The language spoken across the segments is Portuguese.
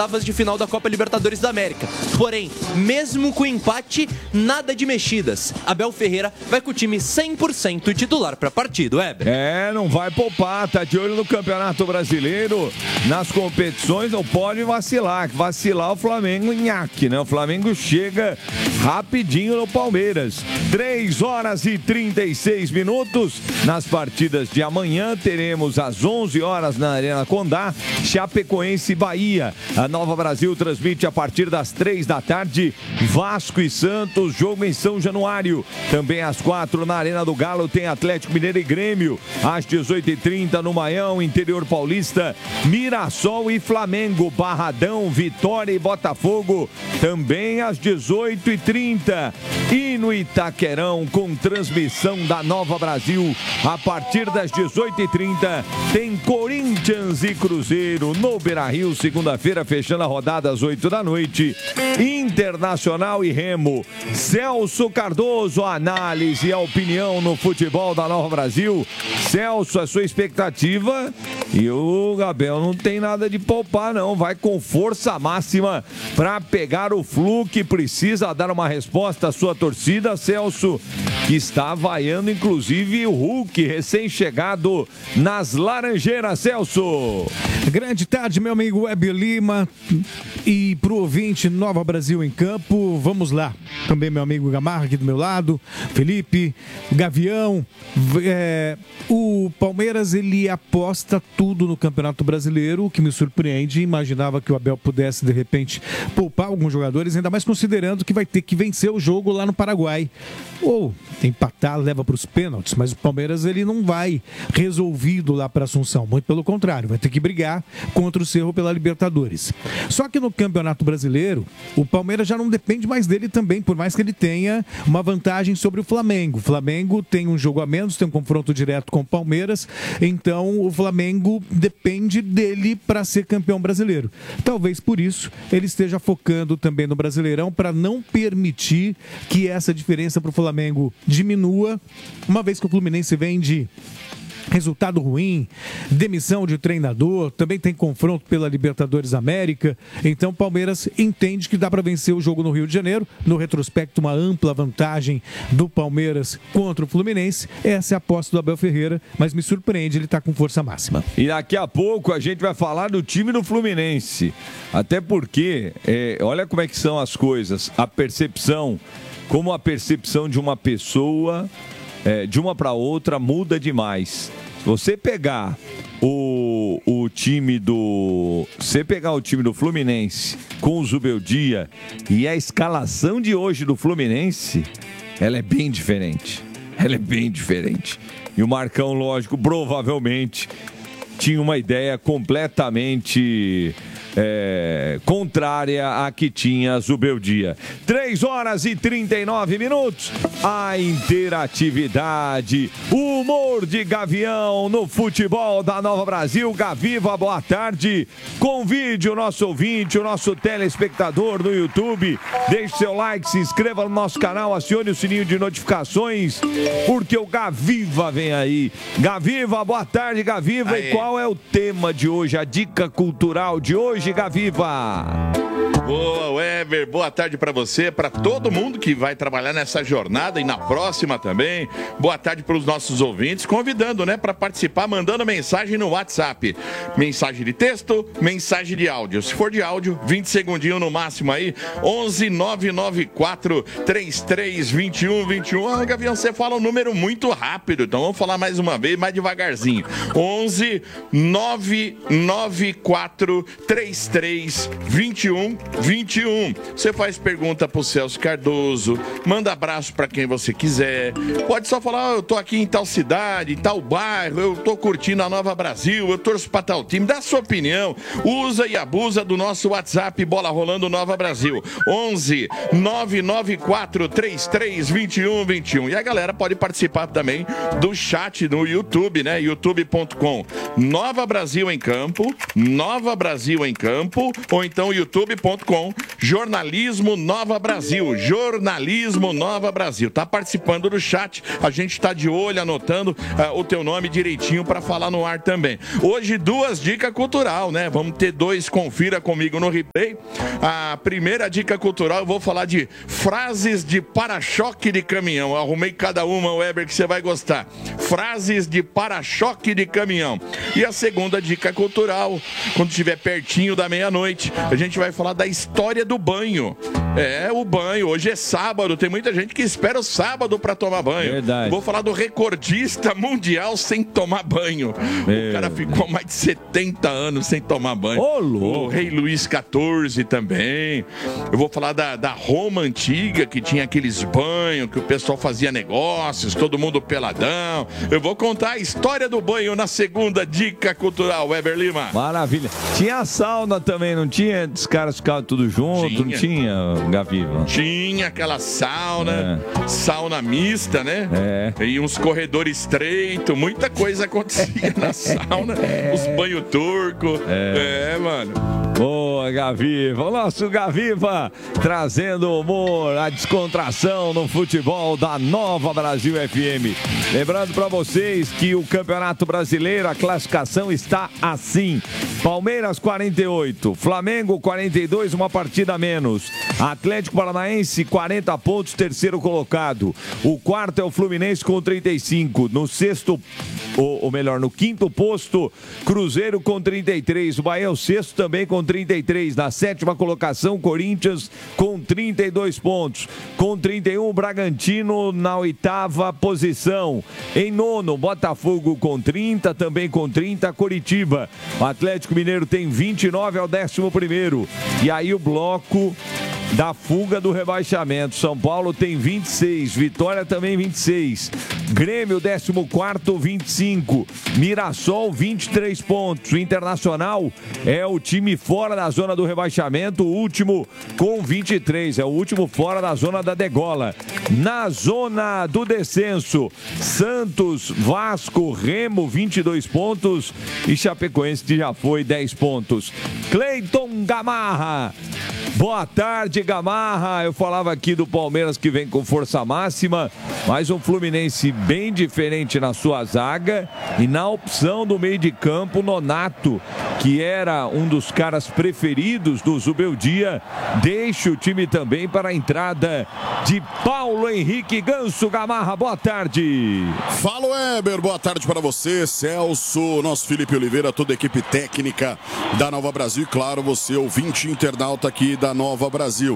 oitavas de final da Copa Libertadores da América. Porém, mesmo com o empate, nada de mexidas. Abel Ferreira vai com o time 100% titular para a partida, Weber. Não vai poupar, tá de olho no Campeonato Brasileiro, nas competições, não pode vacilar. Vacilar o Flamengo nhaque, né? O Flamengo chega rapidinho no Palmeiras. 3h36. Nas partidas de amanhã, teremos às 11 horas na Arena Condá, Chapecoense e Bahia. A Nova Brasil transmite a partir das 3 da tarde, Vasco e Santos, jogo em São Januário. Também às 4 na Arena do Galo tem Atlético Mineiro e Grêmio. Às 18h30 no Maião, interior paulista, Mirassol e Flamengo, Barradão, Vitória e Botafogo. Também às 18h30. E no Itaquerão, com transmissão da Nova Brasil, a partir das 18h30, tem Corinthians e Cruzeiro no Beira-Rio, segunda-feira, fechando a rodada às 8 da noite. Internacional e Remo. Celso Cardoso, a análise e a opinião no futebol da Nova Brasil. Celso, a sua expectativa? E o Abel não tem nada de poupar, não. Vai com força máxima para pegar o Flu, que precisa dar uma resposta à sua torcida, Celso, que está vaiando inclusive o Hulk, recém-chegado nas Laranjeiras. Celso. Grande tarde, meu amigo Weber Lima, e pro ouvinte Nova Brasil em Campo. Vamos lá. Também meu amigo Gamarra aqui do meu lado, Felipe, Gavião. O Palmeiras, ele aposta tudo no Campeonato Brasileiro, o que me surpreende. Imaginava que o Abel pudesse, de repente, poupar alguns jogadores, ainda mais considerando que vai ter que vencer o jogo lá no Paraguai. Ou empatar, leva para os pênaltis, mas o Palmeiras, ele não vai resolvido lá para Assunção, muito pelo contrário, vai ter que brigar contra o Cerro pela Libertadores. Só que no Campeonato Brasileiro, o Palmeiras já não depende mais dele também, por mais que ele tenha uma vantagem sobre o Flamengo. O Flamengo tem um jogo a menos, tem um confronto direto com o Palmeiras, então o Flamengo depende dele para ser campeão brasileiro. Talvez por isso ele esteja focando também no Brasileirão, para não permitir que essa diferença para o Flamengo diminua, uma vez que o Fluminense vem de resultado ruim, demissão de treinador, também tem confronto pela Libertadores América. Então o Palmeiras entende que dá para vencer o jogo no Rio de Janeiro. No retrospecto, uma ampla vantagem do Palmeiras contra o Fluminense. Essa é a aposta do Abel Ferreira, mas me surpreende, ele está com força máxima. E daqui a pouco a gente vai falar do time do Fluminense, até porque olha como é que são as coisas, a percepção, como a percepção de uma pessoa de uma para outra muda demais. Se você pegar o time do Fluminense com o Zubeldia e a escalação de hoje do Fluminense, ela é bem diferente. E o Marcão, lógico, provavelmente tinha uma ideia completamente contrária à que tinha Zubeldia. 3h39. A interatividade, o humor de Gavião no futebol da Nova Brasil. Gaviva, boa tarde. Convide o nosso ouvinte, o nosso telespectador no YouTube. Deixe seu like, se inscreva no nosso canal, acione o sininho de notificações, porque o Gaviva vem aí. Gaviva, boa tarde, Gaviva. Aê. E qual é o tema de hoje, a dica cultural de hoje, Gaviva? Boa, Weber, boa tarde para você, para todo mundo que vai trabalhar nessa jornada e na próxima também. Boa tarde para os nossos ouvintes, convidando, para participar, mandando mensagem no WhatsApp. Mensagem de texto, mensagem de áudio. Se for de áudio, 20 segundinhos no máximo aí. 11 994 33 21 21. Ah, Gavião, você fala um número muito rápido, então vamos falar mais uma vez, mais devagarzinho. 11 994 33 21 21. Você faz pergunta pro Celso Cardoso, manda abraço pra quem você quiser. Pode só falar, eu tô aqui em tal cidade, em tal bairro, eu tô curtindo a Nova Brasil, eu torço pra tal time. Dá sua opinião, usa e abusa do nosso WhatsApp Bola Rolando Nova Brasil. 11 994 33 21 21. E a galera pode participar também do chat no YouTube, youtube.com Nova Brasil em Campo, ou então youtube.com youtube.com, Jornalismo Nova Brasil. Jornalismo Nova Brasil. Tá participando do chat, a gente tá de olho, anotando o teu nome direitinho para falar no ar também. Hoje, 2 dicas cultural, né? Vamos ter 2, confira comigo no replay. A primeira dica cultural, eu vou falar de frases de para-choque de caminhão. Eu arrumei cada uma, Weber, que você vai gostar. Frases de para-choque de caminhão. E a segunda dica cultural, quando estiver pertinho da meia-noite, a gente vai falar da história do banho. O banho. Hoje é sábado, tem muita gente que espera o sábado para tomar banho. Verdade. Vou falar do recordista mundial sem tomar banho. O cara ficou mais de 70 anos sem tomar banho. O rei Luís XIV também. Eu vou falar da Roma antiga, que tinha aqueles banhos, que o pessoal fazia negócios, todo mundo peladão. Eu vou contar a história do banho na segunda dica cultural, Weber Lima. Maravilha. Tinha a sauna também, não tinha? Os caras ficavam tudo junto, não tinha, Gaviva? Tinha aquela sauna, sauna mista, né? E uns corredores estreitos, muita coisa acontecia na sauna. Os banhos turcos. Mano. Boa, Gaviva. O nosso Gaviva trazendo o humor, a descontração no futebol da Nova Brasil FM. Lembrando para vocês que o Campeonato Brasileiro, a classificação está assim: Palmeiras 48, Flamengo 42, uma partida a menos. Atlético Paranaense 40 pontos, terceiro colocado. O quarto é o Fluminense com 35. No sexto, ou melhor, no quinto posto, Cruzeiro com 33. O Bahia é o sexto também com 33. Na sétima colocação, Corinthians com 32 pontos. Com 31, o Bragantino na oitava posição. Em nono, Botafogo com 30, também com 30, Coritiba. O Atlético Mineiro tem 29, é o 11º. E aí o bloco da fuga do rebaixamento. São Paulo tem 26, Vitória também 26. Grêmio, 14º, 25. Mirassol, 23 pontos. O Internacional é o time fora da zona do rebaixamento, o último com 23. É o último fora da zona da degola. Na zona do descenso, Santos, Vasco, Remo, 22 pontos. E Chapecoense, que já foi, 10 pontos. Cleiton Gamarra. Boa tarde, Gamarra. Eu falava aqui do Palmeiras, que vem com força máxima, mas um Fluminense bem diferente na sua zaga e na opção do meio de campo, Nonato, que era um dos caras preferidos do Zubeldia, deixa o time também para a entrada de Paulo Henrique Ganso. Gamarra, boa tarde. Fala, Weber, boa tarde para você, Celso, nosso Felipe Oliveira, toda a equipe técnica da Nova Brasil e, claro, você, ouvinte internauta aqui da Nova Brasil.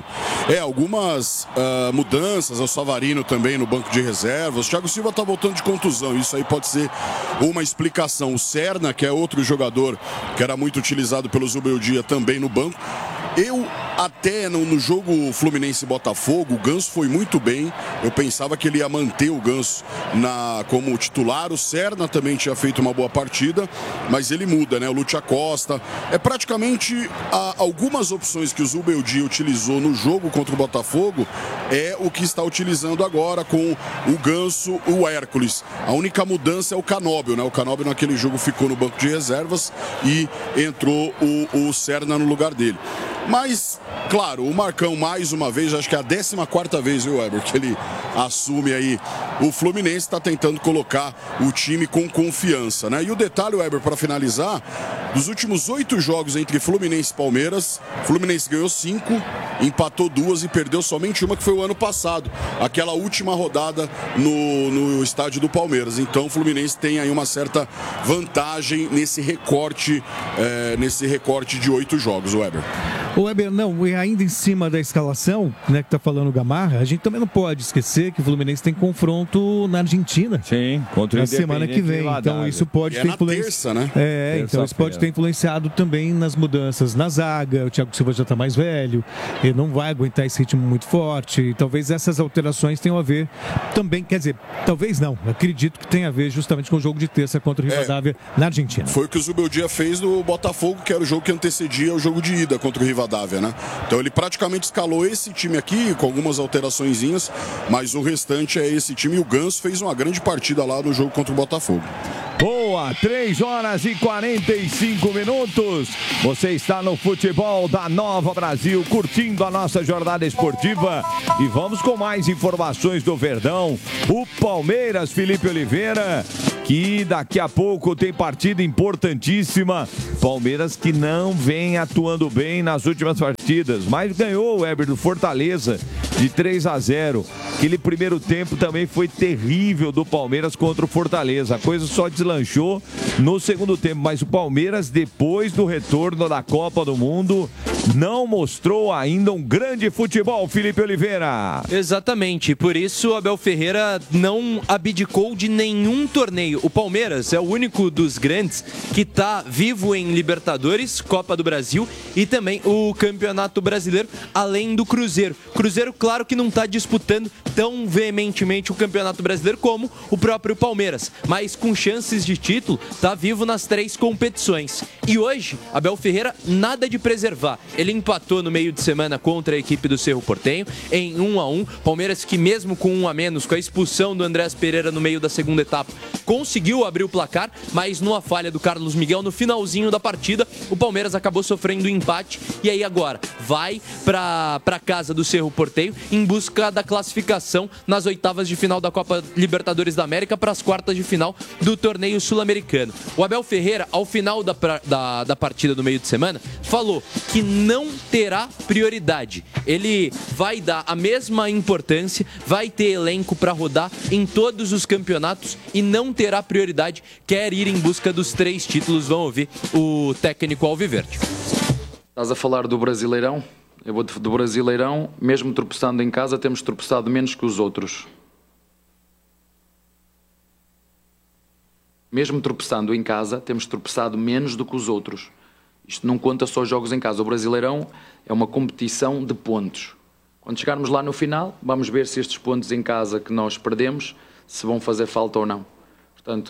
Algumas mudanças, o Savarino também no banco de reservas, o Thiago Silva está voltando de contusão, isso aí pode ser uma explicação. O Serna, que é outro jogador que era muito utilizado pelo Zubeldia, também no banco. Eu até no jogo Fluminense-Botafogo, o Ganso foi muito bem. Eu pensava que ele ia manter o Ganso como titular. O Serna também tinha feito uma boa partida, mas ele muda, né? O Lúcio Acosta. É praticamente algumas opções que o Zubeldia utilizou no jogo contra o Botafogo é o que está utilizando agora com o Ganso e o Hércules. A única mudança é o Canóbio, né? O Canóbio naquele jogo ficou no banco de reservas e entrou o Serna no lugar dele. Mas, claro, o Marcão mais uma vez, acho que é a 14ª vez, viu, Weber, que ele assume aí o Fluminense, está tentando colocar o time com confiança, né? E o detalhe, Weber, para finalizar, dos últimos 8 jogos entre Fluminense e Palmeiras, Fluminense ganhou 5, empatou 2 e perdeu somente uma, que foi o ano passado, aquela última rodada no estádio do Palmeiras. Então o Fluminense tem aí uma certa vantagem nesse recorte de 8 jogos, Weber. O Weber, não, e ainda em cima da escalação, né, que tá falando o Gamarra, a gente também não pode esquecer que o Fluminense tem confronto na Argentina. Sim, contra o na semana que vem. Então isso pode ter influenciado, né? Então isso pode ter influenciado também nas mudanças na zaga. O Thiago Silva já tá mais velho, ele não vai aguentar esse ritmo muito forte. E talvez essas alterações tenham a ver também, quer dizer, talvez não, acredito que tenha a ver justamente com o jogo de terça contra o Rivadavia na Argentina. Foi o que o Zubeldia fez no Botafogo, que era o jogo que antecedia o jogo de ida contra o Rivadavia, né? Então ele praticamente escalou esse time aqui com algumas alteraçõezinhas, mas o restante é esse time. E o Ganso fez uma grande partida lá no jogo contra o Botafogo. Boa! 3 horas e 45 minutos. Você está no futebol da Nova Brasil, curtindo a nossa jornada esportiva. E vamos com mais informações do Verdão. O Palmeiras, Felipe Oliveira, que daqui a pouco tem partida importantíssima. Palmeiras que não vem atuando bem nas últimas partidas, mas ganhou o Weber do Fortaleza de 3-0. Aquele primeiro tempo também foi terrível do Palmeiras contra o Fortaleza. A coisa só deslanchou no segundo tempo, mas o Palmeiras, depois do retorno da Copa do Mundo, não mostrou ainda um grande futebol, Felipe Oliveira. Exatamente, por isso Abel Ferreira não abdicou de nenhum torneio. O Palmeiras é o único dos grandes que está vivo em Libertadores, Copa do Brasil e também o Campeonato Brasileiro, além do Cruzeiro. Cruzeiro, claro que não está disputando tão veementemente o Campeonato Brasileiro como o próprio Palmeiras, mas com chances de título, está vivo nas 3 competições. E hoje, Abel Ferreira, nada de preservar. Ele empatou no meio de semana contra a equipe do Cerro Porteño em 1-1. Palmeiras que mesmo com 1 a menos, com a expulsão do Andrés Pereira no meio da segunda etapa, conseguiu abrir o placar, mas numa falha do Carlos Miguel no finalzinho da partida, o Palmeiras acabou sofrendo um empate e aí agora vai para casa do Cerro Porteño em busca da classificação nas oitavas de final da Copa Libertadores da América para as quartas de final do torneio sul-americano. O Abel Ferreira, ao final da partida do meio de semana, falou que não terá prioridade. Ele vai dar a mesma importância, vai ter elenco para rodar em todos os campeonatos e não terá prioridade, quer ir em busca dos 3 títulos. Vamos ouvir o técnico alviverde. Estás a falar do Brasileirão? Eu vou do Brasileirão, mesmo tropeçando em casa, temos tropeçado menos que os outros. Mesmo tropeçando em casa, temos tropeçado menos do que os outros. Isto não conta só jogos em casa. O Brasileirão é uma competição de pontos. Quando chegarmos lá no final, vamos ver se estes pontos em casa que nós perdemos, se vão fazer falta ou não. Portanto,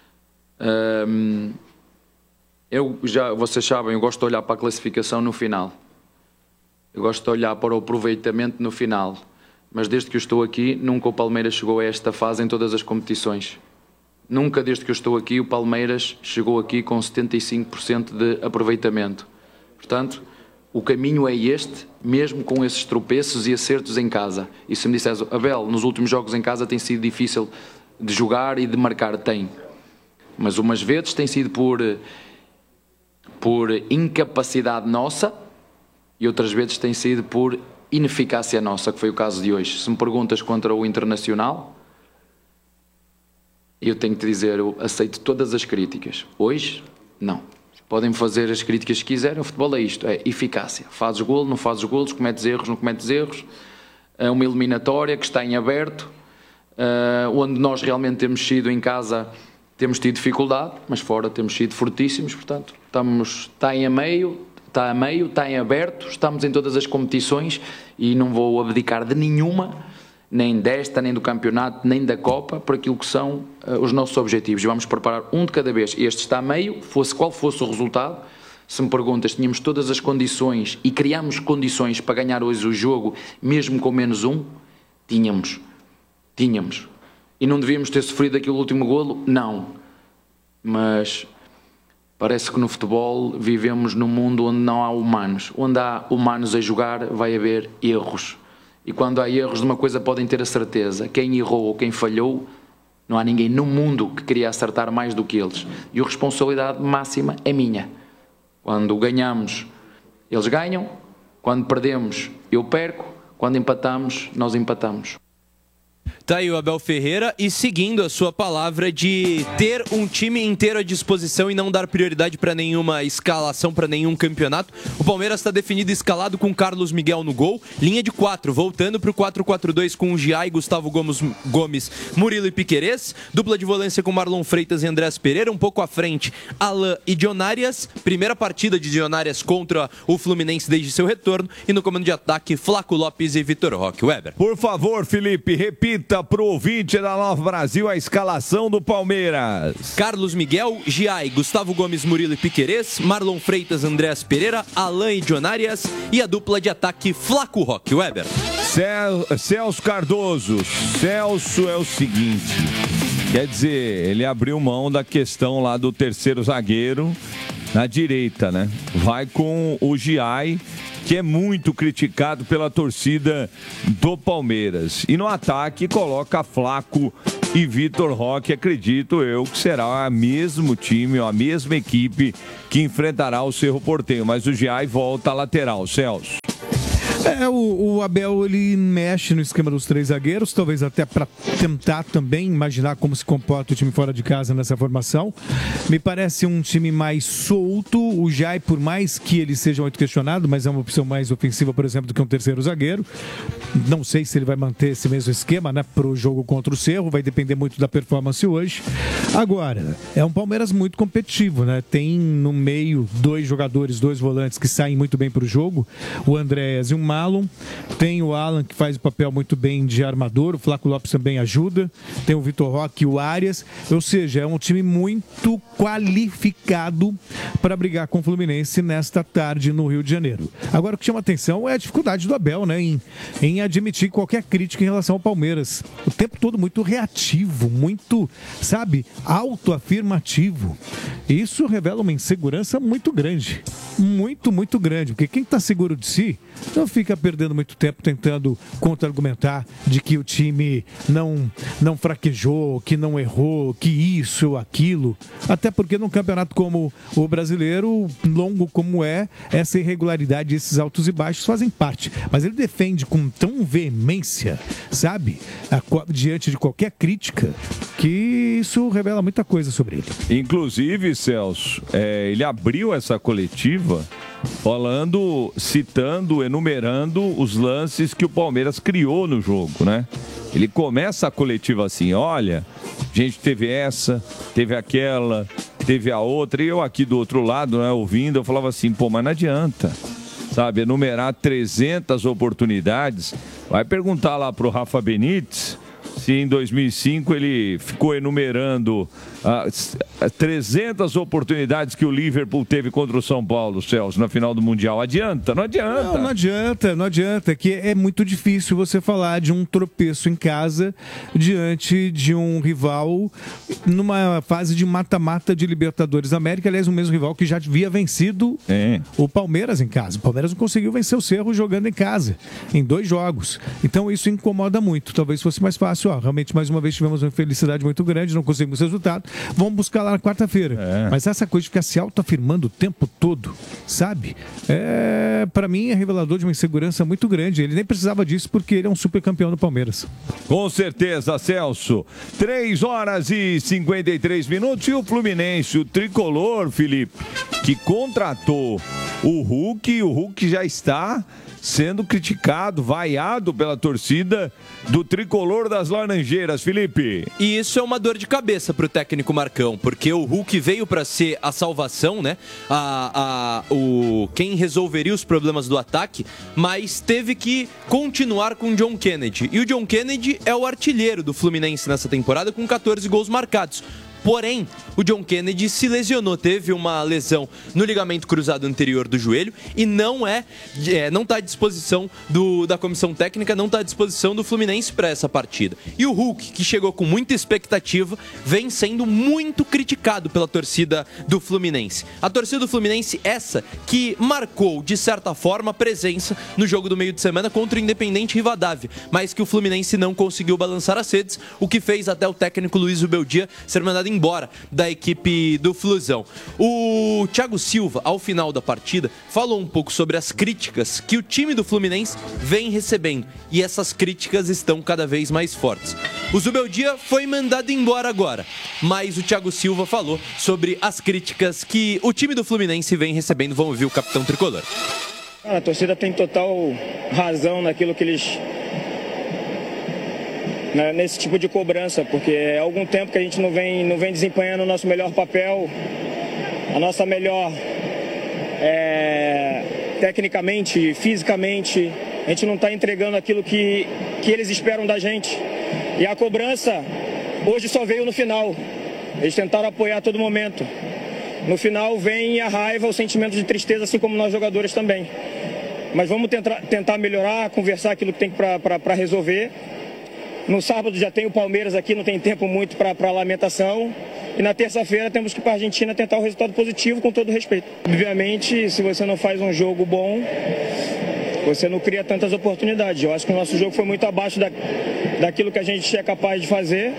vocês sabem, eu gosto de olhar para a classificação no final. Eu gosto de olhar para o aproveitamento no final. Mas desde que eu estou aqui, nunca o Palmeiras chegou a esta fase em todas as competições. Nunca desde que eu estou aqui o Palmeiras chegou aqui com 75% de aproveitamento. Portanto, o caminho é este, mesmo com esses tropeços e acertos em casa. E se me disseres, Abel, nos últimos jogos em casa tem sido difícil de jogar e de marcar, tem. Mas umas vezes tem sido por incapacidade nossa e outras vezes tem sido por ineficácia nossa, que foi o caso de hoje. Se me perguntas contra o Internacional, eu tenho que te dizer, eu aceito todas as críticas. Hoje, não. Podem fazer as críticas que quiserem, o futebol é isto, é eficácia. Fazes golo, não fazes golos, cometes erros, não cometes erros. É uma eliminatória que está em aberto, onde nós realmente temos sido em casa, temos tido dificuldade, mas fora temos sido fortíssimos, portanto, está a meio, está em aberto, estamos em todas as competições e não vou abdicar de nenhuma, nem desta, nem do campeonato, nem da Copa, por aquilo que são os nossos objetivos. E vamos preparar um de cada vez. Este está a meio, qual fosse o resultado. Se me perguntas, tínhamos todas as condições e criámos condições para ganhar hoje o jogo, mesmo com menos um? Tínhamos. E não devíamos ter sofrido aquele último golo? Não. Mas parece que no futebol vivemos num mundo onde não há humanos. Onde há humanos a jogar, vai haver erros. E quando há erros de uma coisa podem ter a certeza, quem errou ou quem falhou, não há ninguém no mundo que queria acertar mais do que eles. E a responsabilidade máxima é minha. Quando ganhamos, eles ganham. Quando perdemos, eu perco. Quando empatamos, nós empatamos. Tá aí o Abel Ferreira e seguindo a sua palavra de ter um time inteiro à disposição e não dar prioridade para nenhuma escalação, para nenhum campeonato. O Palmeiras está definido escalado com Carlos Miguel no gol, linha de 4, voltando para o 4-4-2 com o Giai, Gustavo Gomes, Murilo e Piquerez, dupla de volância com Marlon Freitas e Andrés Pereira, um pouco à frente, Alain e Dionarias, primeira partida de Dionarias contra o Fluminense desde seu retorno, e no comando de ataque, Flaco Lopes e Vitor Roque. Weber. Por favor, Felipe, repita pro ouvinte da Nova Brasil a escalação do Palmeiras. Carlos Miguel, Giai, Gustavo Gomes, Murilo e Piquerez, Marlon Freitas, Andrés Pereira, Alain e Dionarias e a dupla de ataque Flaco Roque. Weber. Celso Cardoso. Celso, é o seguinte, Quer dizer, ele abriu mão da questão lá do terceiro zagueiro na direita, né? Vai com o Giai, que é muito criticado pela torcida do Palmeiras. E no ataque coloca Flaco e Vitor Roque. Acredito eu que será o mesmo time, a mesma equipe que enfrentará o Cerro Porteño. Mas o Giai volta à lateral, Celso. O Abel, ele mexe no esquema dos três zagueiros, talvez até para tentar também imaginar como se comporta o time fora de casa nessa formação. Me parece um time mais solto. O Jai, por mais que ele seja muito questionado, mas é uma opção mais ofensiva, por exemplo, do que um terceiro zagueiro. Não sei se ele vai manter esse mesmo esquema, né, para o jogo contra o Cerro, vai depender muito da performance hoje. Agora, é um Palmeiras muito competitivo, né? Tem no meio dois jogadores, dois volantes que saem muito bem para o jogo, o Andréas e o Marlon. Tem o Alan, que faz o papel muito bem de armador, o Flaco Lopes também ajuda, tem o Vitor Roque e o Arias, ou seja, é um time muito qualificado para brigar com o Fluminense nesta tarde no Rio de Janeiro. Agora, o que chama atenção é a dificuldade do Abel, né, em admitir qualquer crítica em relação ao Palmeiras. O tempo todo muito reativo, muito, sabe, autoafirmativo. Isso revela uma insegurança muito grande, muito grande, porque quem está seguro de si não fica perdendo muito tempo tentando contra-argumentar de que o time não fraquejou, que não errou, que isso ou aquilo. Até porque num campeonato como o brasileiro, longo como essa irregularidade, esses altos e baixos fazem parte. Mas ele defende com tão veemência, sabe, diante de qualquer crítica, que isso revela muita coisa sobre ele. Inclusive, Celso, ele abriu essa coletiva citando, enumerando os lances que o Palmeiras criou no jogo, né? Ele começa a coletiva assim: olha, a gente teve essa, teve aquela, teve a outra, e eu aqui do outro lado, né, ouvindo, eu falava assim, pô, mas não adianta, sabe, enumerar 300 oportunidades. Vai perguntar lá pro Rafa Benítez se em 2005 ele ficou enumerando 300 oportunidades que o Liverpool teve contra o São Paulo, Celso, na final do Mundial. Adianta? Não adianta. Não adianta, que é muito difícil você falar de um tropeço em casa diante de um rival numa fase de mata-mata de Libertadores da América, aliás, o mesmo rival que já havia vencido o Palmeiras em casa. O Palmeiras não conseguiu vencer o Cerro jogando em casa, em 2 jogos. Então isso incomoda muito. Talvez fosse mais fácil, realmente mais uma vez tivemos uma infelicidade muito grande, não conseguimos resultado, vamos buscar lá na quarta-feira. Mas essa coisa de ficar se autoafirmando o tempo todo, sabe? Para mim é revelador de uma insegurança muito grande. Ele nem precisava disso porque ele é um super campeão do Palmeiras. Com certeza, Celso. 3h53 e o Fluminense, o tricolor, Felipe, que contratou o Hulk já está sendo criticado, vaiado pela torcida do tricolor das Laranjeiras, Felipe. E isso é uma dor de cabeça pro técnico Marcão, porque o Hulk veio para ser a salvação, né? Quem resolveria os problemas do ataque, mas teve que continuar com o John Kennedy. E o John Kennedy é o artilheiro do Fluminense nessa temporada, com 14 gols marcados. Porém, o John Kennedy se lesionou, teve uma lesão no ligamento cruzado anterior do joelho e não está à disposição da comissão técnica, não está à disposição do Fluminense para essa partida. E o Hulk, que chegou com muita expectativa, vem sendo muito criticado pela torcida do Fluminense. A torcida do Fluminense, essa que marcou, de certa forma, a presença no jogo do meio de semana contra o Independente Rivadavia, mas que o Fluminense não conseguiu balançar as redes, o que fez até o técnico Luiz Ubeldia ser mandado embora da equipe do Flusão. O Thiago Silva, ao final da partida, falou um pouco sobre as críticas que o time do Fluminense vem recebendo, e essas críticas estão cada vez mais fortes. O Zubeldia foi mandado embora agora, mas o Thiago Silva falou sobre as críticas que o time do Fluminense vem recebendo. Vamos ouvir o capitão tricolor. A torcida tem total razão naquilo que eles... nesse tipo de cobrança, porque há algum tempo que a gente não vem desempenhando o nosso melhor papel, a nossa melhor tecnicamente, fisicamente, a gente não está entregando aquilo que eles esperam da gente. E a cobrança hoje só veio no final. Eles tentaram apoiar a todo momento. No final vem a raiva, o sentimento de tristeza, assim como nós jogadores também. Mas vamos tentar melhorar, conversar aquilo que tem para resolver. No sábado já tem o Palmeiras aqui, não tem tempo muito para lamentação. E na terça-feira temos que ir para a Argentina tentar o resultado positivo, com todo respeito. Obviamente, se você não faz um jogo bom, você não cria tantas oportunidades. Eu acho que o nosso jogo foi muito abaixo daquilo que a gente é capaz de fazer.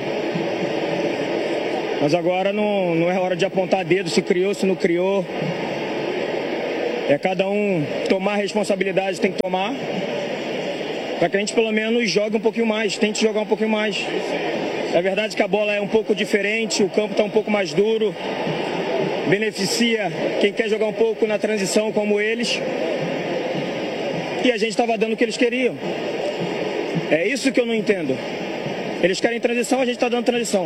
Mas agora não é hora de apontar dedo se criou, se não criou. É cada um tomar a responsabilidade, tem que tomar, para que a gente pelo menos jogue um pouquinho mais, tente jogar um pouquinho mais. É verdade que a bola é um pouco diferente, o campo está um pouco mais duro, beneficia quem quer jogar um pouco na transição como eles. E a gente estava dando o que eles queriam. É isso que eu não entendo. Eles querem transição, a gente está dando transição.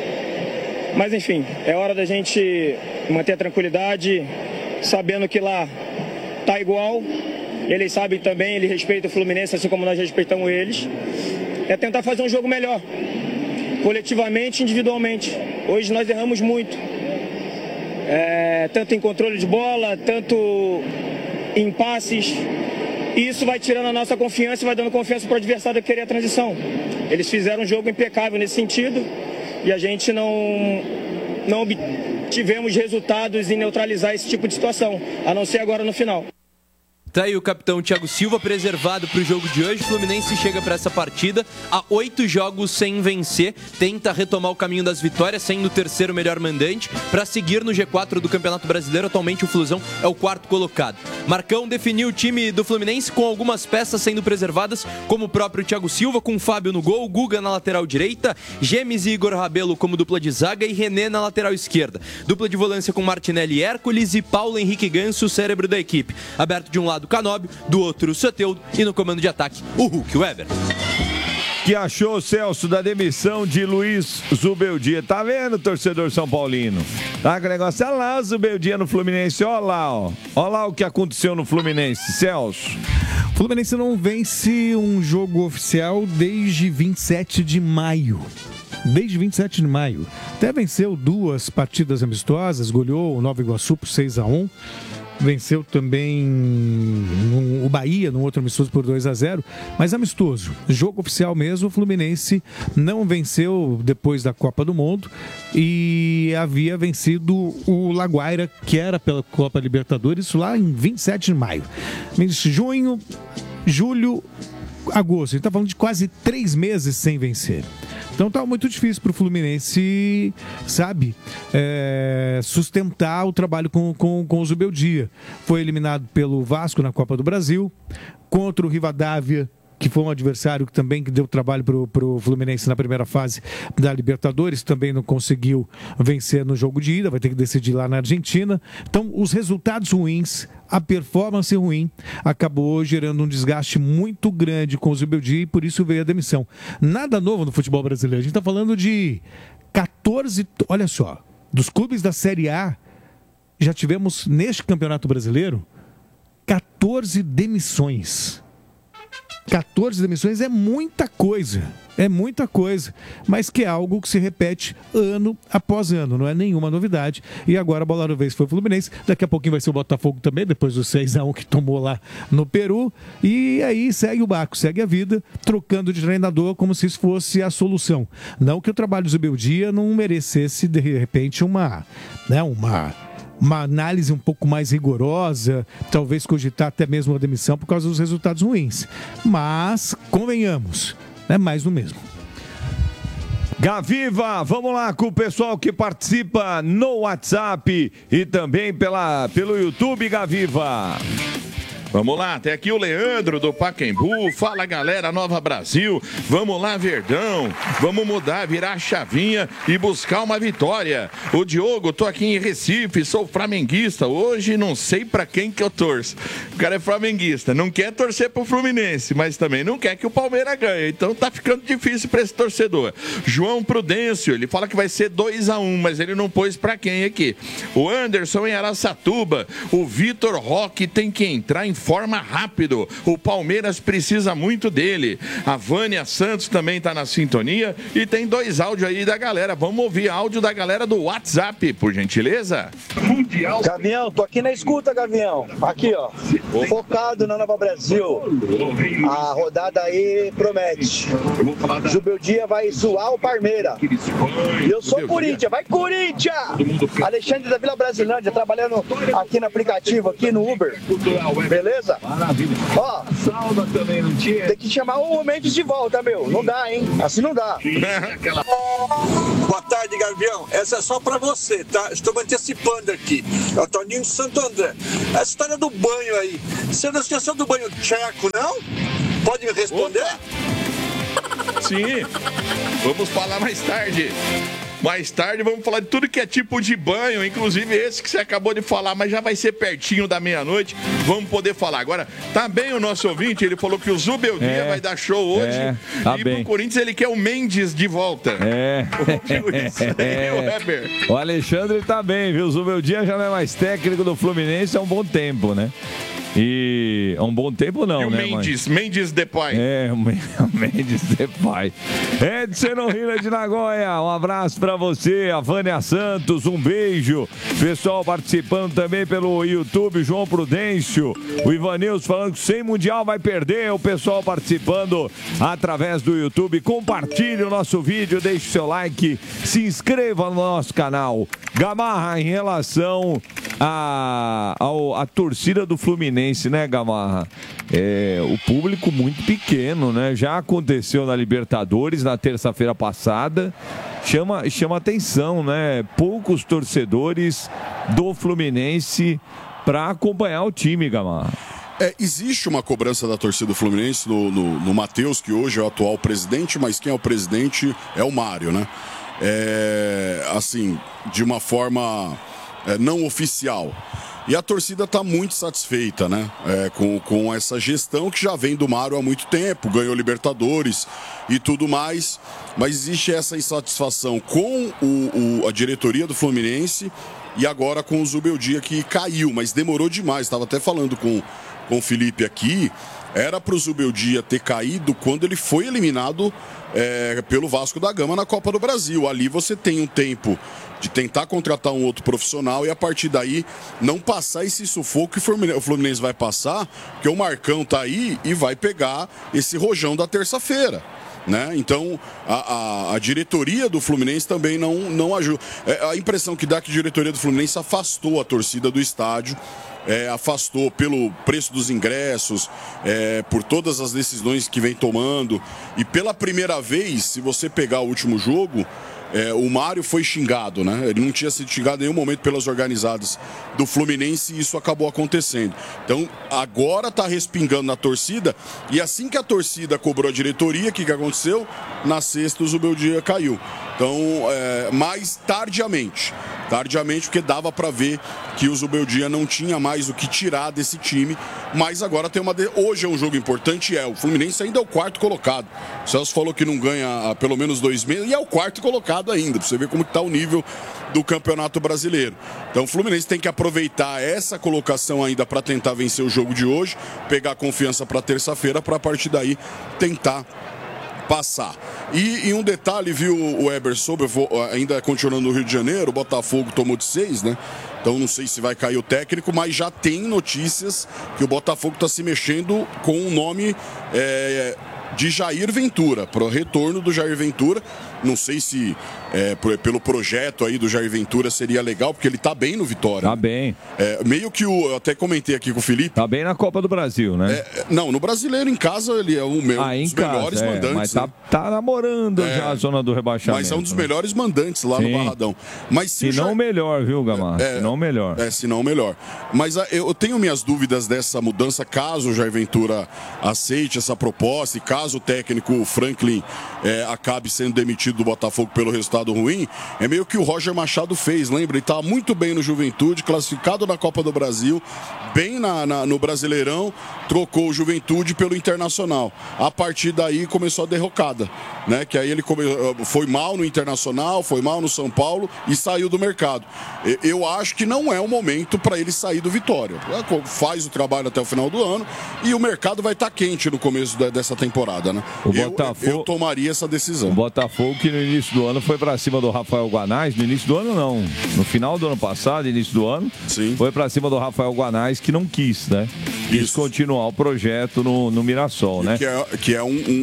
Mas enfim, é hora da gente manter a tranquilidade, sabendo que lá tá igual. Eles sabem também, eles respeitam o Fluminense, assim como nós respeitamos eles. É tentar fazer um jogo melhor, coletivamente e individualmente. Hoje nós erramos muito. Tanto em controle de bola, tanto em passes. E isso vai tirando a nossa confiança e vai dando confiança para o adversário querer a transição. Eles fizeram um jogo impecável nesse sentido e a gente não obtivemos resultados em neutralizar esse tipo de situação, a não ser agora no final. Tá aí o capitão Thiago Silva preservado para o jogo de hoje. O Fluminense chega para essa partida a 8 jogos sem vencer, tenta retomar o caminho das vitórias, sendo o terceiro melhor mandante, para seguir no G4 do Campeonato Brasileiro. Atualmente o Flusão é o 4º colocado. Marcão definiu o time do Fluminense com algumas peças sendo preservadas, como o próprio Thiago Silva, com Fábio no gol, Guga na lateral direita, Gemes e Igor Rabelo como dupla de zaga e René na lateral esquerda. Dupla de volância com Martinelli e Hércules e Paulo Henrique Ganso, o cérebro da equipe. Aberto de um lado Canóbio, do outro o Soteldo e no comando de ataque o Hulk, o Weber. Que achou, Celso, da demissão de Luiz Zubeldia? Tá vendo, torcedor São Paulino? Tá com o negócio, olha lá o Zubeldia no Fluminense, olha lá, ó. Olha lá o que aconteceu no Fluminense, Celso. O Fluminense não vence um jogo oficial desde 27 de maio. Desde 27 de maio. Até venceu 2 partidas amistosas, goleou o Nova Iguaçu por 6-1. Venceu também o Bahia, no outro amistoso, por 2-0. Mas amistoso, jogo oficial mesmo, o Fluminense não venceu depois da Copa do Mundo e havia vencido o Laguaira, que era pela Copa Libertadores, isso lá em 27 de maio. Mês de junho, julho, agosto. A gente está falando de quase 3 meses sem vencer. Então tá muito difícil para o Fluminense, sabe, sustentar o trabalho com o Zubeldia. Foi eliminado pelo Vasco na Copa do Brasil, contra o Rivadavia, que foi um adversário que também deu trabalho para o Fluminense na primeira fase da Libertadores, também não conseguiu vencer no jogo de ida, vai ter que decidir lá na Argentina. Então, os resultados ruins, a performance ruim, acabou gerando um desgaste muito grande com o Zubeldia e por isso veio a demissão. Nada novo no futebol brasileiro, a gente está falando de 14, olha só, dos clubes da Série A, já tivemos neste Campeonato Brasileiro 14 demissões. 14 demissões é muita coisa, mas que é algo que se repete ano após ano, não é nenhuma novidade. E agora a bola da vez foi o Fluminense, daqui a pouquinho vai ser o Botafogo também, depois do 6-1 que tomou lá no Peru, e aí segue o barco, segue a vida, trocando de treinador como se isso fosse a solução. Não que o trabalho do Zubeldia não merecesse, de repente, uma análise um pouco mais rigorosa, talvez cogitar até mesmo a demissão por causa dos resultados ruins. Mas, convenhamos, é mais do mesmo. Gaviva, vamos lá com o pessoal que participa no WhatsApp e também pelo YouTube, Gaviva. Vamos lá, tem aqui o Leandro do Pacaembu. Fala, galera, Nova Brasil. Vamos lá, Verdão. Vamos mudar, virar a chavinha e buscar uma vitória. O Diogo, tô aqui em Recife, sou flamenguista. Hoje não sei pra quem que eu torço. O cara é flamenguista, não quer torcer pro Fluminense, mas também não quer que o Palmeiras ganhe. Então tá ficando difícil pra esse torcedor. João Prudêncio, ele fala que vai ser 2-1, mas ele não pôs pra quem aqui. O Anderson em Araçatuba. O Vitor Roque tem que entrar em reforma rápido. O Palmeiras precisa muito dele. A Vânia Santos também está na sintonia e tem 2 áudios aí da galera. Vamos ouvir áudio da galera do WhatsApp, por gentileza. Gavião, tô aqui na escuta, Gavião. Aqui, ó. Focado na Nova Brasil. A rodada aí promete. Zubeldia vai zoar o Palmeiras. E eu sou Corinthians. Vai, Corinthians! Alexandre da Vila Brasilândia, trabalhando aqui no aplicativo, aqui no Uber. Beleza? Ó, tem que chamar o Mendes de volta, meu. Não dá, hein? Assim não dá. Boa tarde, Gavião. Essa é só pra você, tá? Estou me antecipando aqui. É o Toninho de Santo André. Essa história do banho aí. Você não esqueceu do banho tcheco, não? Pode me responder? Opa. Sim. Vamos falar mais tarde. Mais tarde vamos falar de tudo que é tipo de banho, inclusive esse que você acabou de falar, mas já vai ser pertinho da meia-noite, vamos poder falar. Agora, tá bem o nosso ouvinte, ele falou que o Zubeldia vai dar show hoje, tá e bem. pro Corinthians ele quer o Mendes de volta. O Alexandre tá bem, viu? O Zubeldia já não é mais técnico do Fluminense há um bom tempo, né? E há um bom tempo não, e o né? Mendes Depay. O Mendes Depay. Edson Rina de Nagoya, um abraço pra você, a Vânia Santos, um beijo. Pessoal participando também pelo YouTube, João Prudêncio, o Ivanilson falando que sem Mundial vai perder, o pessoal participando através do YouTube. Compartilhe o nosso vídeo, deixe seu like, se inscreva no nosso canal. Gamarra, em relação à torcida do Fluminense, né, Gamarra? O público muito pequeno, né? Já aconteceu na Libertadores na terça-feira passada. Chama atenção, né? Poucos torcedores do Fluminense para acompanhar o time, Gamarra. Existe uma cobrança da torcida do Fluminense no Matheus, que hoje é o atual presidente, mas quem é o presidente é o Mário, né? Assim, de uma forma não oficial. E a torcida está muito satisfeita, né? Com essa gestão que já vem do Mário há muito tempo, ganhou Libertadores e tudo mais. Mas existe essa insatisfação com a diretoria do Fluminense e agora com o Zubeldia, que caiu, mas demorou demais. Estava até falando com o Felipe aqui. Era para o Zubeldia ter caído quando ele foi eliminado pelo Vasco da Gama na Copa do Brasil. Ali você tem um tempo de tentar contratar um outro profissional e a partir daí não passar esse sufoco que o Fluminense vai passar, porque o Marcão tá aí e vai pegar esse rojão da terça-feira, né? Então a diretoria do Fluminense também não ajuda. A impressão que dá é que a diretoria do Fluminense afastou a torcida do estádio. Afastou pelo preço dos ingressos, por todas as decisões que vem tomando. E pela primeira vez, se você pegar o último jogo, o Mário foi xingado, né? Ele não tinha sido xingado em nenhum momento pelas organizadas do Fluminense e isso acabou acontecendo. Então, agora está respingando na torcida e assim que a torcida cobrou a diretoria, o que aconteceu? Na sexta, o Zubeldia caiu. Então, mais tardiamente, porque dava para ver que o Zubeldia não tinha mais o que tirar desse time, mas agora tem hoje é um jogo importante, o Fluminense ainda é o 4º colocado. O Celso falou que não ganha há pelo menos 2 meses e é o 4º colocado ainda, para você ver como está o nível do Campeonato Brasileiro. Então o Fluminense tem que aproveitar essa colocação ainda para tentar vencer o jogo de hoje, pegar confiança para terça-feira, para a partir daí tentar passar. E um detalhe, viu, o Weber, ainda continuando no Rio de Janeiro, o Botafogo tomou de 6, né? Então não sei se vai cair o técnico, mas já tem notícias que o Botafogo está se mexendo com o nome de Jair Ventura, para o retorno do Jair Ventura. Não sei se pelo projeto aí do Jair Ventura seria legal, porque ele tá bem no Vitória. Tá bem. Meio que eu até comentei aqui com o Felipe. Tá bem na Copa do Brasil, né? Não, no Brasileiro em casa ele é um dos melhores mandantes. Mas tá namorando já a zona do rebaixamento. Mas é um dos melhores mandantes lá no Barradão. Mas se não o melhor, viu, Gamarra? Se não o melhor. Se não o melhor. Mas eu tenho minhas dúvidas dessa mudança, caso o Jair Ventura aceite essa proposta e caso caso o técnico Franklin acabe sendo demitido do Botafogo pelo resultado ruim, é meio que o Roger Machado fez, lembra? Ele estava muito bem no Juventude, classificado na Copa do Brasil, bem no Brasileirão, trocou o Juventude pelo Internacional. A partir daí começou a derrocada, né? Que aí ele foi mal no Internacional, foi mal no São Paulo e saiu do mercado. Eu acho que não é o momento para ele sair do Vitória. Faz o trabalho até o final do ano e o mercado vai estar quente no começo dessa temporada, né? Eu tomaria essa decisão. O Botafogo que no início do ano foi para cima do Rafael Guanais, no início do ano não, no final do ano passado, início do ano, sim, foi para cima do Rafael Guanais que não quis, né? Quis continuar o projeto no Mirassol, né? Que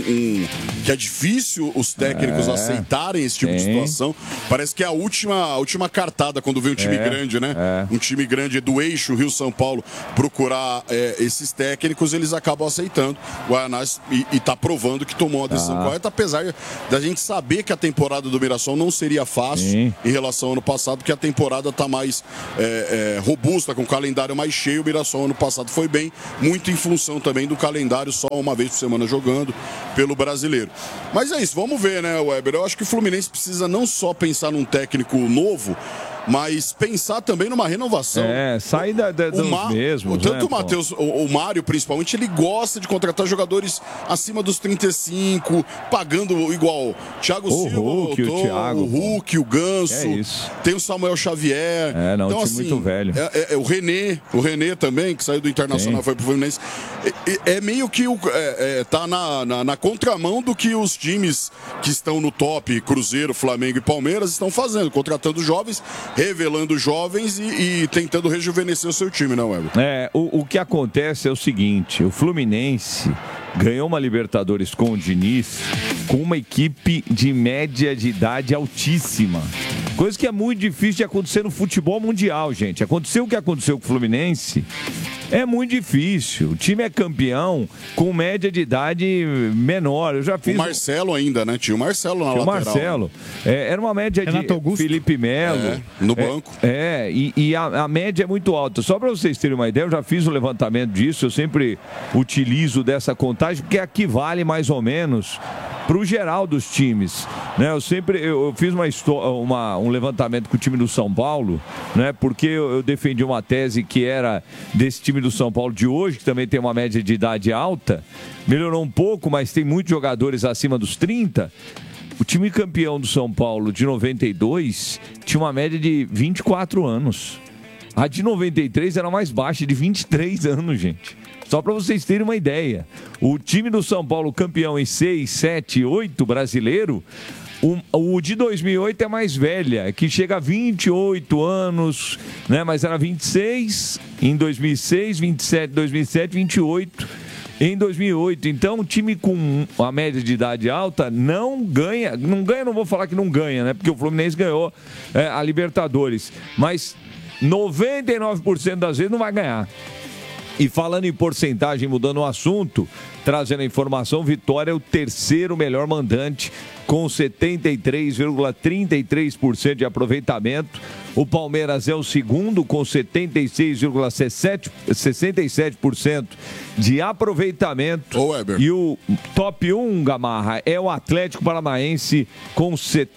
é difícil os técnicos aceitarem esse tipo de situação. Parece que é a última cartada quando vem um time grande, né? Um time grande do eixo Rio-São Paulo procurar esses técnicos, eles acabam aceitando. O Guanais e tá provando que tomou a decisão correta, apesar da gente saber que a temporada do Mirassol não seria fácil em relação ao ano passado, porque a temporada tá mais robusta, com o calendário mais cheio. O Mirassol ano passado foi bem, muito em função também do calendário, só uma vez por semana jogando pelo Brasileiro. Mas é isso, vamos ver, né, Weber? Eu acho que o Fluminense precisa não só pensar num técnico novo, mas pensar também numa renovação. Sair dos mesmos. Tanto o Matheus, o Mário principalmente, ele gosta de contratar jogadores acima dos 35, pagando igual Thiago Silva, o Hulk, o Ganso, tem o Samuel Xavier. Então, um time assim, muito velho. O René também, que saiu do Internacional, foi pro Fluminense. É meio que tá na contramão do que os times que estão no top, Cruzeiro, Flamengo e Palmeiras, estão fazendo, contratando jovens, revelando jovens e tentando rejuvenescer o seu time, não é? O que acontece é o seguinte, o Fluminense ganhou uma Libertadores com o Diniz com uma equipe de média de idade altíssima. Coisa que é muito difícil de acontecer no futebol mundial, gente. Aconteceu o que aconteceu com o Fluminense, é muito difícil. O time é campeão com média de idade menor. Eu já fiz. O Marcelo ainda, né? Tinha o Marcelo na lateral. O Marcelo. Era uma média de Augusto. Felipe Melo. No banco. E a média é muito alta. Só para vocês terem uma ideia, eu já fiz o levantamento disso. Eu sempre utilizo dessa contagem, porque aqui vale mais ou menos para o geral dos times, né? Eu fiz um levantamento com o time do São Paulo, né? Porque eu defendi uma tese que era desse time do São Paulo de hoje, que também tem uma média de idade alta, melhorou um pouco, mas tem muitos jogadores acima dos 30. O time campeão do São Paulo de 92 tinha uma média de 24 anos. A de 93 era mais baixa, de 23 anos, gente. Só para vocês terem uma ideia. O time do São Paulo campeão em 6, 7, 8 brasileiro, o de 2008 é mais velha, que chega a 28 anos, né? Mas era 26 em 2006, 27 em 2007, 28 em 2008. Então, um time com a média de idade alta não ganha, não vou falar que não ganha, né? Porque o Fluminense ganhou a Libertadores, mas 99% das vezes não vai ganhar. E falando em porcentagem, mudando o assunto, trazendo a informação, Vitória é o terceiro melhor mandante, com 73,33% de aproveitamento. O Palmeiras é o segundo, com 66% de aproveitamento. E o top 1, Gamarra, é o Atlético Paranaense, com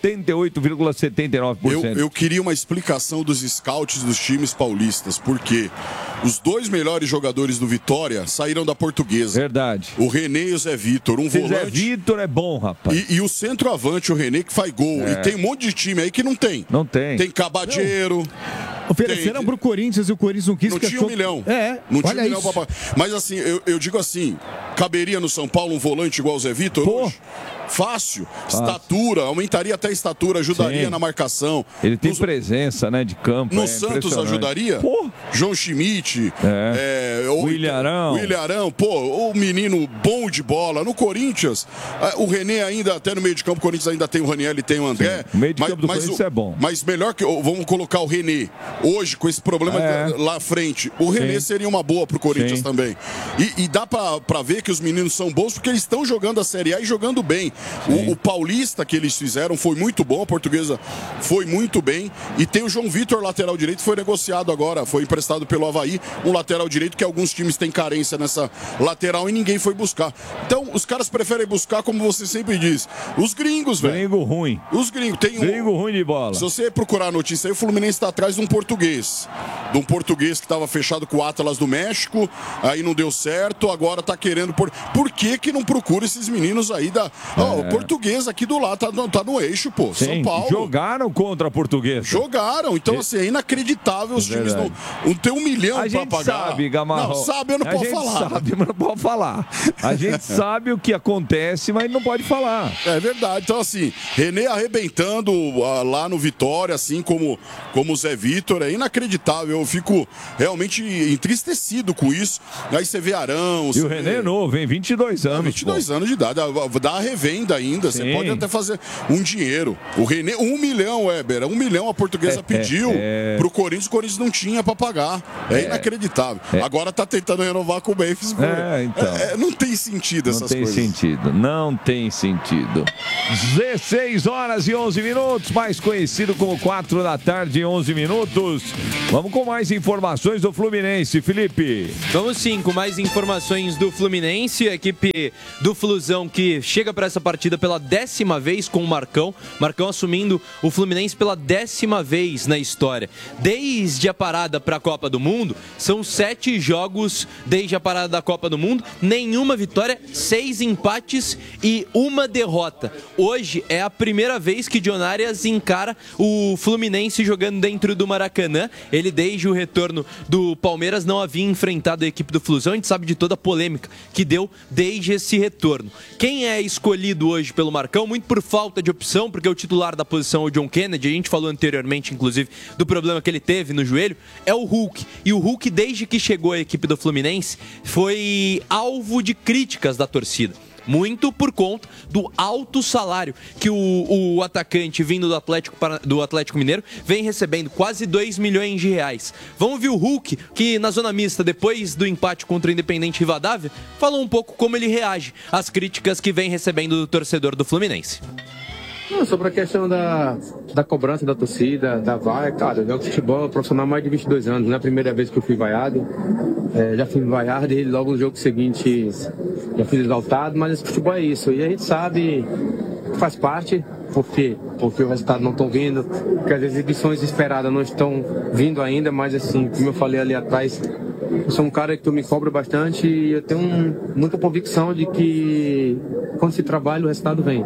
78,79%. Eu queria uma explicação dos scouts dos times paulistas, porque os dois melhores jogadores do Vitória saíram da Portuguesa. Verdade. O René e o Zé Vitor, volante. Zé Vitor é bom, rapaz. E o centroavante, o René, que faz gol. E tem um monte de time aí que não tem. Não tem. Tem Cabadeiro. Ofereceram pro Corinthians e o Corinthians não quis. Não tinha 1 milhão. Não tinha 1 milhão pra pagar. Mas assim, eu digo assim, caberia no São Paulo um volante igual o Zé Vitor hoje? Fácil. Estatura, aumentaria até a estatura, ajudaria na marcação. Ele tem presença, né, de campo. No Santos ajudaria? João Schmidt, o Ilharão. O menino bom de bola. No Corinthians, o René ainda, até no meio de campo, o Corinthians ainda tem o Raniel e tem o André. O meio de campo do Corinthians é bom. Mas melhor que, vamos colocar o René, hoje, com esse problema lá à frente, o René seria uma boa pro Corinthians também. E dá pra ver que os meninos são bons, porque eles estão jogando a Série A e jogando bem. O Paulista que eles fizeram foi muito bom, a Portuguesa foi muito bem. E tem o João Vitor, lateral direito, foi negociado agora, foi emprestado pelo Avaí, um lateral direito que alguns times têm carência nessa lateral e ninguém foi buscar. Então, os caras preferem buscar, como você sempre diz, os gringos, velho. Gringo ruim. Os gringos. Gringo ruim de bola. Se você procurar a notícia aí, o Fluminense está atrás de um português. De um português que estava fechado com o Atlas do México, aí não deu certo, agora tá querendo... Por que não procura esses meninos aí da... O português aqui do lado, tá no eixo, pô. Sim, São Paulo. Jogaram contra a Portuguesa. Jogaram. Então, assim, é inacreditável os times não ter 1 milhão pra pagar. A gente sabe, Gamarro. Não, sabe, eu não posso falar. A gente sabe, mas não pode falar. A gente sabe o que acontece, mas não pode falar. É verdade. Então, assim, René arrebentando lá no Vitória, assim como o Zé Vitor, é inacreditável. Eu fico realmente entristecido com isso. Aí você vê Arão... E o René é novo, hein? 22 anos. 22 anos de idade. Dá a revenda ainda. Você pode até fazer um dinheiro. O René, 1 milhão, Weber. 1 milhão a Portuguesa pediu pro Corinthians. O Corinthians não tinha pra pagar. É inacreditável. Agora tá tentando renovar com o Memphis. Então. Não tem sentido essas coisas. Não tem sentido. 16 horas e 11 minutos, mais conhecido como 4 da tarde e 11 minutos. Vamos com mais informações do Fluminense, Felipe. Vamos sim, com mais informações do Fluminense, a equipe do Flusão que chega para essa partida pela 10ª vez com o Marcão. Marcão assumindo o Fluminense pela 10ª vez na história. Desde a parada para a Copa do Mundo, são 7 jogos desde a parada da Copa do Mundo, nenhuma vitória, 6 empates e 1 derrota. Hoje é a primeira vez que John Arias encara o Fluminense jogando dentro do Maracanã. Ele, desde o retorno do Palmeiras, não havia enfrentado a equipe do Flusão. A gente sabe de toda a polêmica que deu desde esse retorno. Quem é escolhido hoje pelo Marcão, muito por falta de opção, porque o titular da posição é o John Kennedy, a gente falou anteriormente, inclusive, do problema que ele teve no joelho, é o Hulk. E o Hulk, desde que chegou à equipe do Fluminense, foi alvo de críticas da torcida. Muito por conta do alto salário que o atacante vindo do Atlético Mineiro vem recebendo, quase 2 milhões de reais. Vamos ver o Hulk, que na zona mista, depois do empate contra o Independente Rivadavia, falou um pouco como ele reage às críticas que vem recebendo do torcedor do Fluminense. Sobre a questão da cobrança da torcida, da vaia, cara, eu jogo futebol profissional há mais de 22 anos, não é a primeira vez que eu fui vaiado, já fui vaiado e logo no jogo seguinte já fui exaltado, mas esse futebol é isso, e a gente sabe que faz parte, porque o resultado não estão vindo, porque as exibições esperadas não estão vindo ainda, mas assim, como eu falei ali atrás, eu sou um cara que eu me cobro bastante e eu tenho muita convicção de que quando se trabalha o resultado vem.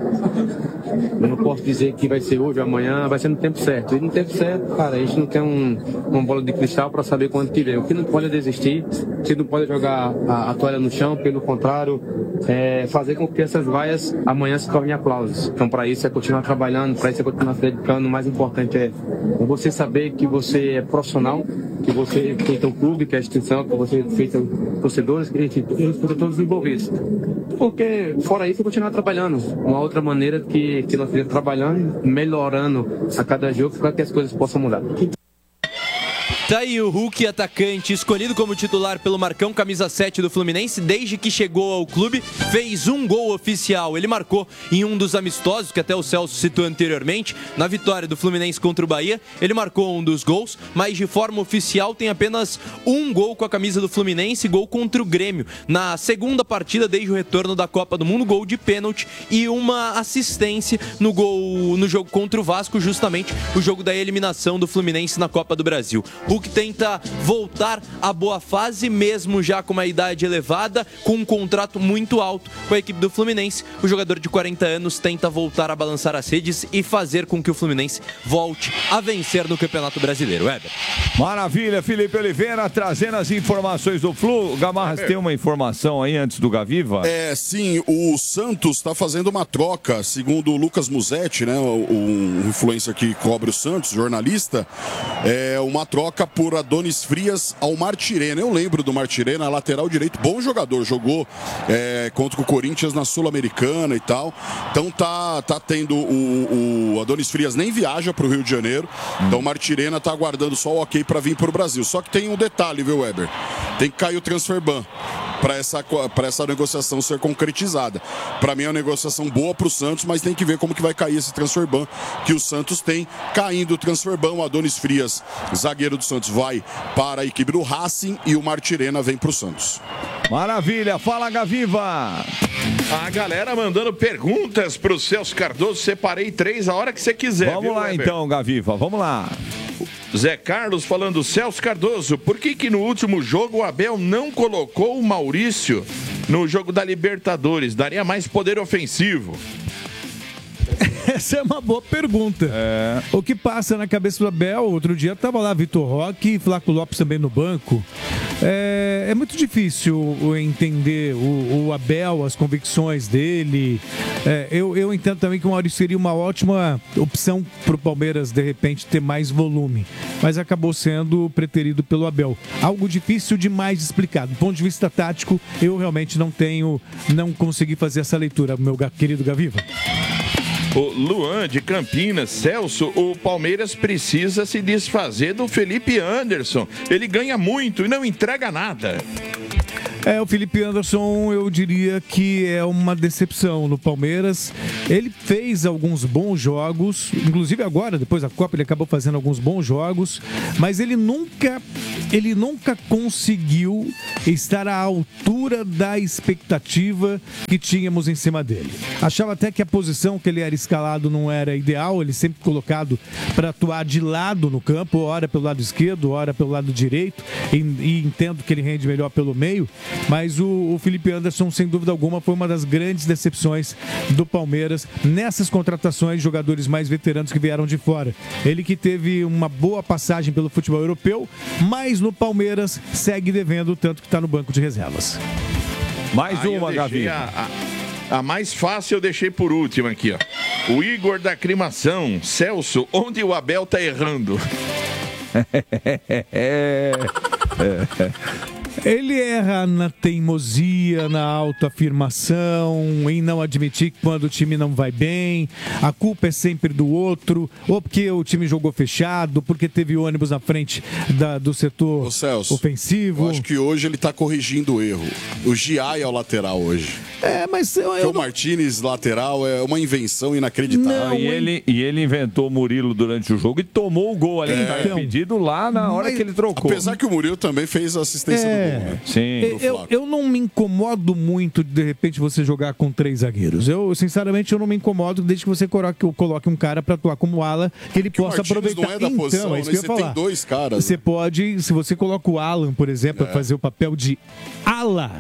Eu não posso dizer que vai ser hoje ou amanhã, vai ser no tempo certo. E no tempo certo, cara, a gente não tem uma bola de cristal para saber quando que vem. O que não pode é desistir, o que não pode é jogar a toalha no chão, pelo contrário, fazer com que essas vaias amanhã se tornem aplausos. Então, para isso é continuar trabalhando, para isso é continuar se dedicando. O mais importante é você saber que você é profissional, que você feita um clube, que é a instituição, que você feita torcedores, enfim, todos envolvidos. Porque, fora isso, eu continuar trabalhando. Uma outra maneira que nós estamos trabalhando, melhorando a cada jogo para que as coisas possam mudar. Tá aí o Hulk, atacante, escolhido como titular pelo Marcão, camisa 7 do Fluminense, desde que chegou ao clube, fez um gol oficial. Ele marcou em um dos amistosos, que até o Celso citou anteriormente, na vitória do Fluminense contra o Bahia. Ele marcou um dos gols, mas de forma oficial tem apenas um gol com a camisa do Fluminense, gol contra o Grêmio. Na segunda partida, desde o retorno da Copa do Mundo, gol de pênalti e uma assistência no jogo contra o Vasco, justamente o jogo da eliminação do Fluminense na Copa do Brasil. Hulk tenta voltar à boa fase, mesmo já com uma idade elevada, com um contrato muito alto com a equipe do Fluminense. O jogador de 40 anos tenta voltar a balançar as redes e fazer com que o Fluminense volte a vencer no Campeonato Brasileiro. Weber. Maravilha, Felipe Oliveira trazendo as informações do Flu. Gamarras, tem uma informação aí antes do Gaviva? Sim, o Santos está fazendo uma troca, segundo o Lucas Musetti, né, um influencer que cobre o Santos, jornalista, uma troca por Adonis Frias ao Martirena. Eu lembro do Martirena, lateral direito, bom jogador, jogou contra o Corinthians na Sul-Americana e tal. Então tá tendo o Adonis Frias nem viaja para o Rio de Janeiro, então o Martirena tá aguardando só o ok para vir para o Brasil. Só que tem um detalhe, viu, Weber? Tem que cair o transfer ban. para essa negociação ser concretizada. Para mim é uma negociação boa para o Santos, mas tem que ver como que vai cair esse transfer ban que o Santos tem. Caindo o transfer ban, o Adonis Frias, zagueiro do Santos, vai para a equipe do Racing e o Martirena vem para o Santos. Maravilha, fala Gaviva! A galera mandando perguntas pro Celso Cardoso, separei 3 a hora que você quiser. Vamos lá Weber? então, Gaviva, vamos lá. Zé Carlos falando, Celso Cardoso, por que no último jogo o Abel não colocou o Maurício no jogo da Libertadores? Daria mais poder ofensivo. Essa é uma boa pergunta. O que passa na cabeça do Abel? Outro dia estava lá Vitor Roque e Flaco Lopes também no banco. É muito difícil entender o Abel, as convicções dele. Eu entendo também que o Maurício seria uma ótima opção para o Palmeiras, de repente, ter mais volume. Mas acabou sendo preterido pelo Abel. Algo difícil demais de explicar. Do ponto de vista tático, eu realmente não consegui fazer essa leitura, meu querido Gaviva. O Luan de Campinas, Celso, o Palmeiras precisa se desfazer do Felipe Anderson. Ele ganha muito e não entrega nada. O Felipe Anderson, eu diria que é uma decepção no Palmeiras. Ele fez alguns bons jogos, inclusive agora, depois da Copa, ele acabou fazendo alguns bons jogos, mas ele nunca conseguiu estar à altura da expectativa que tínhamos em cima dele. Achava até que a posição que ele era escalado não era ideal, ele sempre colocado para atuar de lado no campo, ora pelo lado esquerdo, ora pelo lado direito, e entendo que ele rende melhor pelo meio. Mas o Felipe Anderson, sem dúvida alguma, foi uma das grandes decepções do Palmeiras nessas contratações de jogadores mais veteranos que vieram de fora. Ele que teve uma boa passagem pelo futebol europeu, mas no Palmeiras segue devendo, tanto que está no banco de reservas. Mais uma, Gavi. A mais fácil eu deixei por último aqui, ó. O Igor da Aclimação. Celso, onde o Abel tá errando? Ele erra na teimosia, na autoafirmação, em não admitir que quando o time não vai bem, a culpa é sempre do outro, ou porque o time jogou fechado, porque teve ônibus na frente do setor ofensivo. Eu acho que hoje ele está corrigindo o erro. O Giai é o lateral hoje. Mas o Martínez lateral é uma invenção inacreditável. Não, e ele inventou o Murilo durante o jogo e tomou o gol ali, pedido lá na hora que ele trocou. Apesar que o Murilo também fez a assistência do gol. Né? Sim. Eu não me incomodo muito de repente você jogar com 3 zagueiros. Sinceramente, eu não me incomodo desde que você coloque um cara para atuar como ala, que ele possa aproveitar. Não é da posição, é isso que eu ia falar. Tem 2 caras. Você pode, se você coloca o Alan, por exemplo, fazer o papel de ala,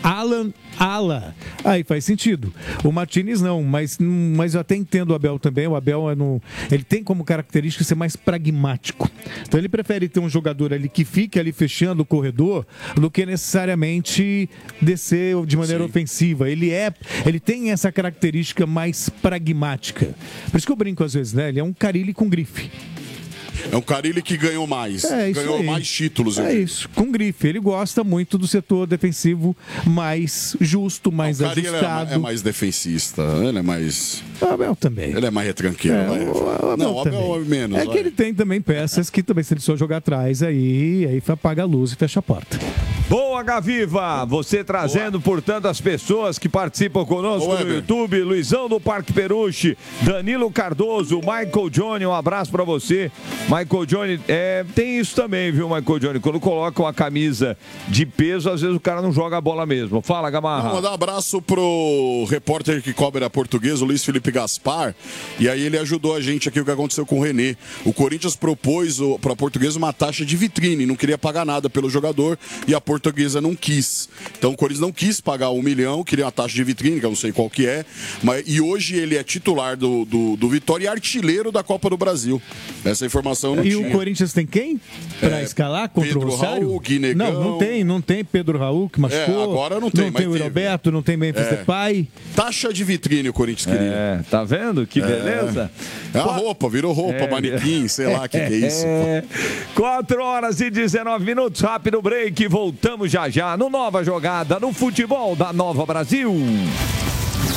aí faz sentido. O Martínez não, mas eu até entendo o Abel também. O Abel ele tem como característica ser mais pragmático. Então ele prefere ter um jogador ali que fique ali fechando o corredor do que necessariamente descer de maneira ofensiva. Ele tem essa característica mais pragmática. Por isso que eu brinco às vezes, né? Ele é um Carille com grife. É um Carille que ganhou mais. Ganhou mais títulos. Isso, com grife. Ele gosta muito do setor defensivo mais justo, mais ajustado. É mais defensista. Ele é mais... O Abel também. Ele é mais retranqueiro. O Abel é menos. Que ele tem também peças que também, se ele só jogar atrás, aí apaga a luz e fecha a porta. Boa, Gaviva! Você trazendo, portanto, as pessoas que participam conosco no YouTube. Luizão do Parque Peruche, Danilo Cardoso, Michael Johnny, um abraço pra você. Michael Johnny, tem isso também, viu, Michael Johnny? Quando coloca uma camisa de peso, às vezes o cara não joga a bola mesmo. Fala, Gamarra. Mandar um abraço pro repórter que cobre a Portuguesa, o Luiz Felipe Gaspar. E aí ele ajudou a gente aqui o que aconteceu com o René. O Corinthians propôs pra Portuguesa uma taxa de vitrine, não queria pagar nada pelo jogador e a Portuguesa não quis. Então o Corinthians não quis pagar 1 milhão, queria uma taxa de vitrine, que eu não sei qual que é. E hoje ele é titular do Vitória e artilheiro da Copa do Brasil. Essa informação não tinha. E o Corinthians tem quem para escalar contra o Rosário? Pedro Raul, Guinegão. Não tem Pedro Raul, que machucou. Agora não tem. Não tem o Roberto, não tem Memphis Depay. Taxa de vitrine o Corinthians queria. Tá vendo? Que beleza. É a roupa, virou roupa, manequim, sei lá o que é isso. 4h19, rápido break, voltamos já no Nova Jogada, no futebol da Nova Brasil.